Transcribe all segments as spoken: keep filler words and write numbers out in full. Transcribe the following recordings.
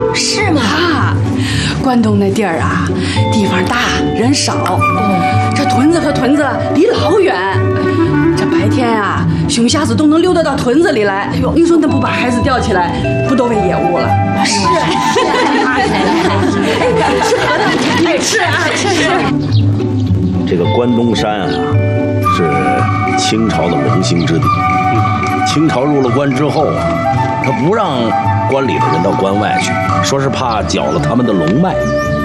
是吗？ 啊，关东那地儿啊，地方大，人少。哦，这屯子和屯子离老远。这白天啊，熊瞎子都能溜达到屯子里来。哎呦，你说那不把孩子吊起来，不都为野物了？ 是啊，是啊。哎，吃核桃，哎，吃啊，吃吃。 这个关东山啊，是清朝的龙兴之地。清朝入了关之后啊，他不让关里的人到关外去，说是怕搅了他们的龙脉。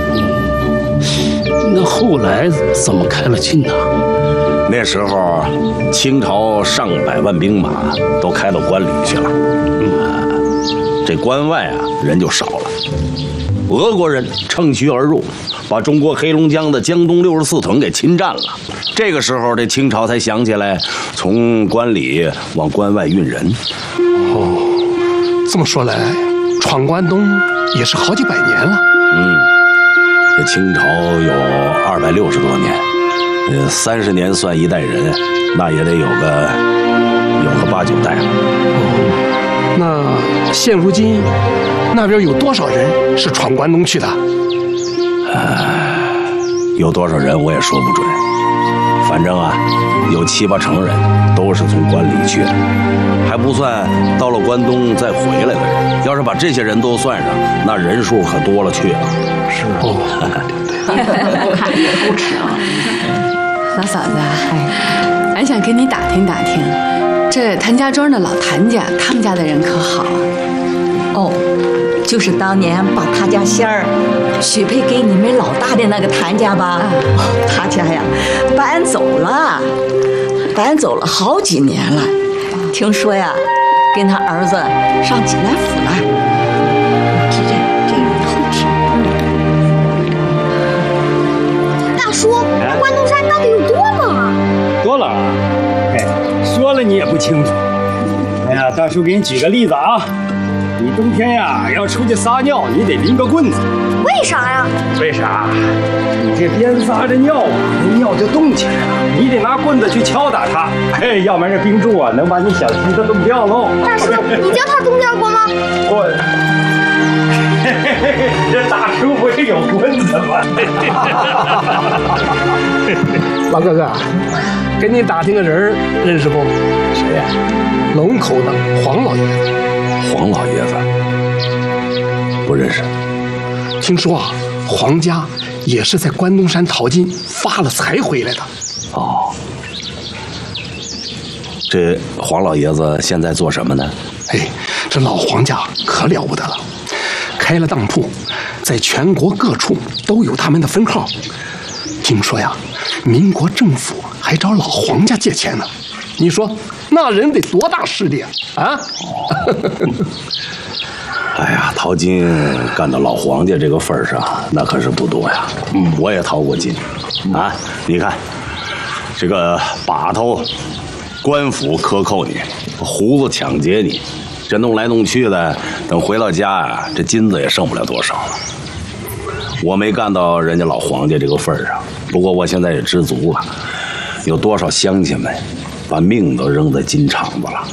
那后来怎么开了禁呢？ 那时候清朝上百万兵马都开到关里去了，嗯，这关外啊人就少了。俄国人乘虚而入，把中国黑龙江的江东六十四屯给侵占了。这个时候，这清朝才想起来从关里往关外运人。 哦，这么说来，闯关东也是好几百年了。 嗯，这清朝有二百六十多年，呃，三十年算一代人，那也得有个有个八九代了。 哦，那现如今那边有多少人是闯关东去的？ 呃，有多少人我也说不准。反正啊，有七八成人都是从关里去的，还不算到了关东再回来的人。要是把这些人都算上，那人数可多了去了。 是哦， 不吃啊。老嫂子，哎，俺想跟你打听打听，这谭家庄的老谭家，他们家的人可好啊？ 哦，就是当年把他家仙儿许配给你们老大的那个谭家吧？啊，他家呀搬走了，搬走了好几年了。听说呀，跟他儿子上济南府了。这这这个后听。 大叔，关东山到底有多猛啊？ 多冷啊！哎，说了你也不清楚。哎呀，大叔给你举个例子啊。你冬天呀要出去撒尿，你得拎个棍子。 为啥呀？ 为啥？你这边撒着尿啊，那尿就动起来了，你得拿棍子去敲打它。哎，要不然这冰柱啊能把你小鸡都冻掉喽。 大叔，你教他冻掉过吗？ 我，这大叔不是有棍子吗？ 老哥哥，给你打听个人认识不？ 谁呀？ 龙口的黄老爷子。 黄老爷子不认识。 听说啊，黄家也是在关东山淘金发了财回来的。 哦，这黄老爷子现在做什么呢？ 哎，这老黄家可了不得了，开了当铺，在全国各处都有他们的分号。听说呀，民国政府还找老黄家借钱呢。你说那人得多大势力啊？啊！ 哎呀，淘金干到老黄家这个份上，那可是不多呀。嗯，我也淘过金，啊，你看，这个把头，官府克扣你，胡子抢劫你，这弄来弄去的，等回到家啊，这金子也剩不了多少了。我没干到人家老黄家这个份上，不过我现在也知足了。有多少乡亲们把命都扔在金场子了。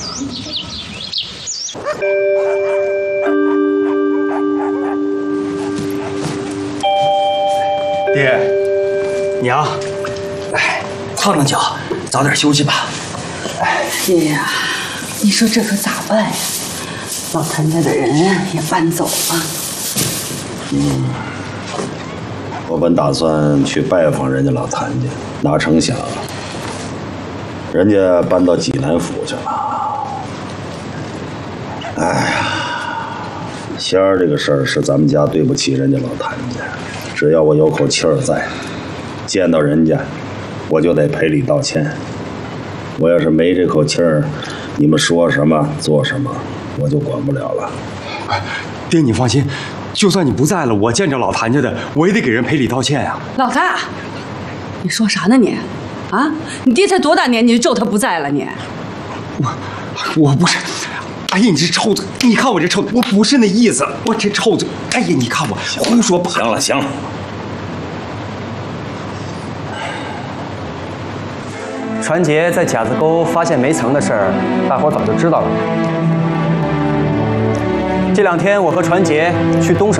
爹，娘，哎，烫烫脚，早点休息吧。 哎呀，你说这可咋办呀？老谭家的人也搬走了。 嗯，我本打算去拜访人家老谭家，哪成想人家搬到济南府去了。哎呀，仙儿这个事儿是咱们家对不起人家老谭家。只要我有口气儿在，见到人家，我就得赔礼道歉。我要是没这口气儿，你们说什么做什么，我就管不了了。 哎，爹，你放心，就算你不在了，我见着老谭家的，我也得给人赔礼道歉呀。 老大，你说啥呢你？啊，你爹才多大年纪，就他不在了你？ 我我不是。哎呀，你这臭嘴！你看我这臭嘴，我不是那意思，我这臭嘴！哎呀，你看我胡说八道。 行了行了， 船杰在甲子沟发现煤层的事儿，大伙早就知道了。这两天我和船杰去东省。